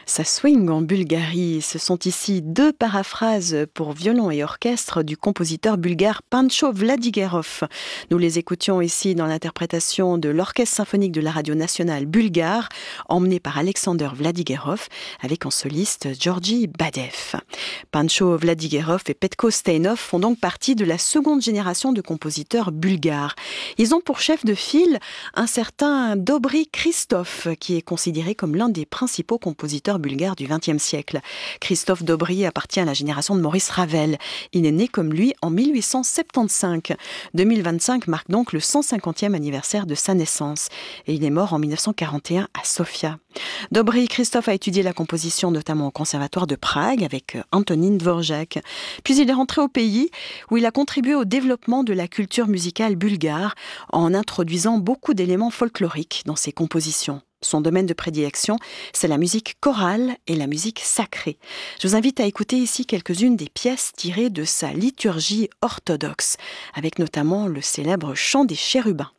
Ça swing en Bulgarie. Ce sont ici deux paraphrases pour violon et orchestre du compositeur bulgare Pancho Vladigerov. Nous les écoutions ici dans l'interprétation de l'Orchestre symphonique de la radio nationale bulgare, emmené par Alexander Vladigerov, avec en soliste Georgi Badev. Pancho Vladigerov et Petko Steinov font donc partie de la seconde génération de compositeurs bulgares. Ils ont pour chef de file un certain Dobry Christophe, qui est considéré comme l'un des principaux compositeurs bulgare du XXe siècle. Christophe Dobry appartient à la génération de Maurice Ravel. Il est né comme lui en 1875. 2025 marque donc le 150e anniversaire de sa naissance. Et il est mort en 1941 à Sofia. Dobry Christophe a étudié la composition notamment au Conservatoire de Prague avec Antonin Dvorak. Puis il est rentré au pays où il a contribué au développement de la culture musicale bulgare en introduisant beaucoup d'éléments folkloriques dans ses compositions. Son domaine de prédilection, c'est la musique chorale et la musique sacrée. Je vous invite à écouter ici quelques-unes des pièces tirées de sa liturgie orthodoxe, avec notamment le célèbre chant des chérubins.